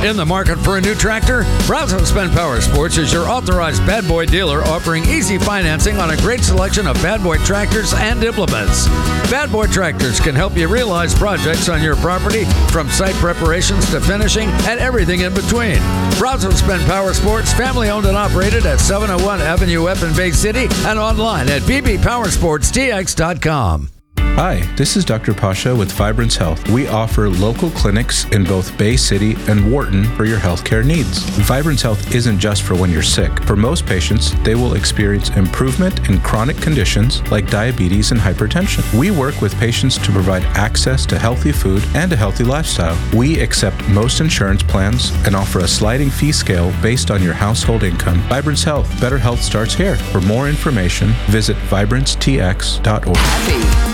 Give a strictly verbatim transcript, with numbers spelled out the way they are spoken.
In the market for a new tractor? Brazos Bend Power Sports is your authorized Bad Boy dealer, offering easy financing on a great selection of Bad Boy tractors and implements. Bad Boy Tractors can help you realize projects on your property, from site preparations to finishing and everything in between. Brazos Bend Power Sports, family owned and operated at seven oh one Avenue F in Bay City and online at b b power sports t x dot com. Hi, this is Doctor Pasha with Vibrance Health. We offer local clinics in both Bay City and Wharton for your healthcare needs. Vibrance Health isn't just for when you're sick. For most patients, they will experience improvement in chronic conditions like diabetes and hypertension. We work with patients to provide access to healthy food and a healthy lifestyle. We accept most insurance plans and offer a sliding fee scale based on your household income. Vibrance Health. Better health starts here. For more information, visit vibrance t x dot org.